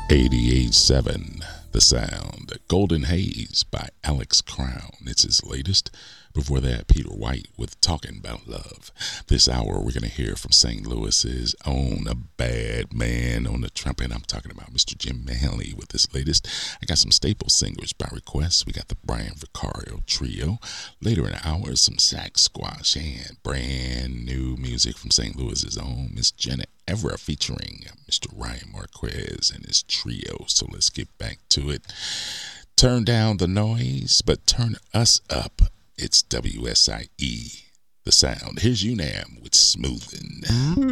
88.7 The Sound. Golden Haze by Alex Crown. It's his latest. Before that, Peter White with Talking About Love. This hour, we're going to hear from St. Louis's own a bad man on the trumpet. I'm talking about Mr. Jim Manley with his latest. I got some staple singers by request. We got the Brian Vicario Trio. Later in the hour, some sax squash and brand new music from St. Louis's own Miss Janet Evra featuring Mr. Ryan Marquez and his trio. So let's get back to it. Turn down the noise, but turn us up. It's WSIE, The Sound. Here's UNAM with Smoothin'.